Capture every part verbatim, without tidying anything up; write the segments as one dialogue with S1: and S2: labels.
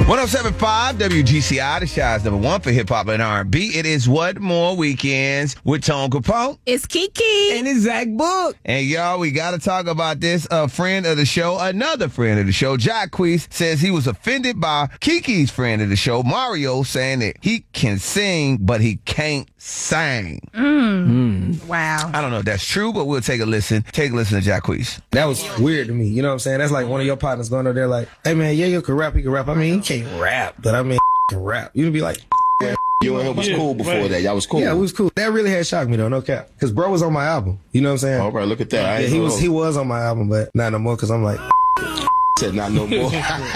S1: one oh seven point five W G C I, the Shy's number one for hip-hop and R and B. It is What More Weekends with Tone Capone.
S2: It's Kiki.
S3: And it's Zach Book.
S1: And y'all, we got to talk about this. A friend of the show, another friend of the show, Jacquees, says he was offended by Kiki's friend of the show, Mario, saying that he can sing, but he can't sing.
S2: Mm. Mm. Wow.
S1: I don't know if that's true, but we'll take a listen. Take a listen to Jacquees.
S3: That was weird to me. You know what I'm saying? That's like one of your partners going over there like, hey, man, yeah, you can rap, he can rap. I mean, he can't rap, but I mean, can rap. You'd be like,
S4: You and him was cool before right. that. Y'all was cool.
S3: Yeah, it was cool. That really had shocked me though, no cap. Because bro was on my album. You know what I'm saying?
S4: All right, look at that. I
S3: yeah, he was he was on my album, but not no more because I'm like,
S4: said not no more.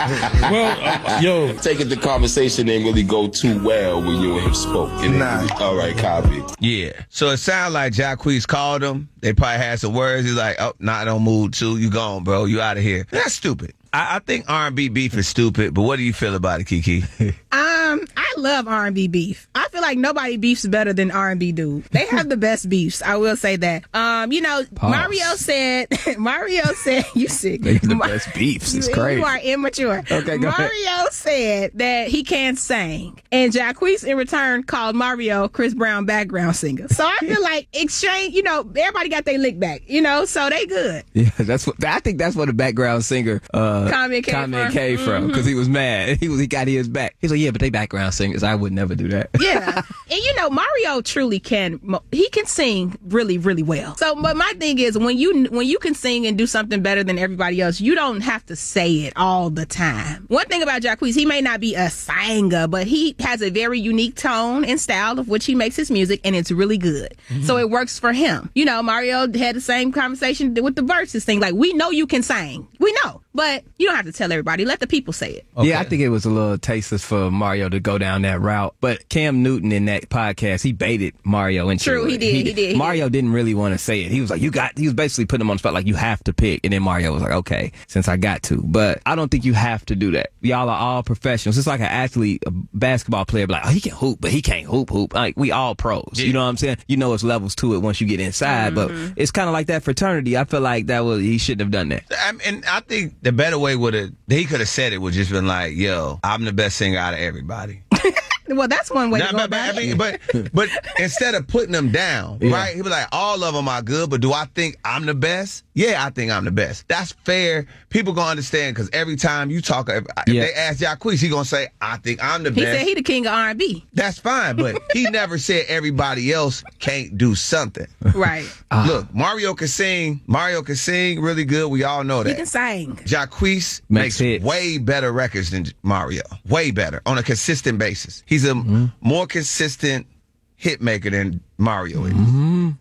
S5: Well, uh, yo,
S4: taking the conversation didn't really go too well when you and him spoke. It
S3: nah.
S4: Really, all right, copy.
S1: Yeah. So it sounded like Jacquees called him. They probably had some words. He's like, oh, not on mood too. You gone, bro. You out of here. That's stupid. I, I think R and B beef is stupid, but what do you feel about it, Kiki?
S2: um, I love R and B beef. I feel like nobody beefs better than R and B dude. They have the best beefs. I will say that. Um, you know, Pause. Mario said, Mario said, you sick.
S3: They have the best beefs. It's
S2: you,
S3: crazy.
S2: You are immature.
S3: Okay, go
S2: Mario
S3: ahead.
S2: said that he can't sing. And Jacquees in return called Mario Chris Brown background singer. So I feel like exchange, you know, everybody got their lick back, you know, so they good.
S3: Yeah, that's what, I think that's what the background singer, uh,
S2: comment came
S3: comment
S2: from.
S3: Came from because mm-hmm. he was mad. He was he got his back. He's like, yeah, but they background singers. I would never do that.
S2: Yeah, and you know Mario truly can. He can sing really, really well. So, but my thing is when you when you can sing and do something better than everybody else, you don't have to say it all the time. One thing about Jacquees, he may not be a singer, but he has a very unique tone and style of which he makes his music, and it's really good. Mm-hmm. So it works for him. You know, Mario had the same conversation with the verses thing. Like, we know you can sing. We know. But you don't have to tell everybody. Let the people say it.
S3: Okay. Yeah, I think it was a little tasteless for Mario to go down that route. But Cam Newton in that podcast, he baited Mario into
S2: True,
S3: it.
S2: he did. He, he did. He
S3: Mario
S2: did.
S3: didn't really want to say it. He was like, "You got." He was basically putting him on the spot, like, "You have to pick." And then Mario was like, "Okay, since I got to." But I don't think you have to do that. Y'all are all professionals. It's like an athlete, a basketball player, be like, "Oh, he can hoop, but he can't hoop hoop." Like, we all pros. Yeah. You know what I'm saying? You know, it's levels to it once you get inside. Mm-hmm. But it's kind of like that fraternity. I feel like that was he shouldn't have done that.
S1: I mean, and I think the better way would have he could have said it would just been like, "Yo, I'm the best singer out of everybody."
S2: Well, that's one way
S1: nah,
S2: to go
S1: but,
S2: about
S1: but, I mean,
S2: it.
S1: but, but instead of putting them down, yeah. right? He was like, all of them are good, but do I think I'm the best? Yeah, I think I'm the best. That's fair. People gonna understand because every time you talk, if, if
S3: yeah.
S1: they ask Jacquees, he gonna say, I think I'm the
S2: he
S1: best.
S2: He said he the king of R and B.
S1: That's fine, but he never said everybody else can't do something.
S2: Right.
S1: Uh, Look, Mario can sing. Mario can sing really good. We all know that.
S2: He can sing.
S1: Jacquees
S3: makes,
S1: makes way better records than Mario. Way better on a consistent basis. He's a mm-hmm. more consistent hit maker than Mario is.
S3: Mm-hmm.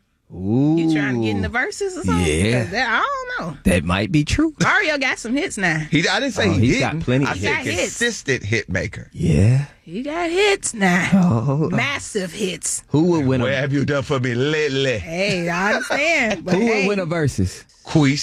S3: Ooh.
S2: You trying to get in the verses or something?
S3: Yeah.
S2: That, I don't know.
S3: That might be true.
S2: Mario got some hits now.
S1: He, I didn't say
S3: oh,
S1: he
S3: he's
S1: didn't.
S3: got plenty
S1: I
S3: of
S1: said
S2: hits.
S1: consistent hit maker.
S3: Yeah.
S2: He got hits now.
S3: Oh.
S2: Massive hits.
S3: Who would win
S1: What
S3: a
S1: have you done for me lately?
S2: Hey, I understand. But
S3: Who
S2: hey.
S3: would win a versus?
S1: Queese.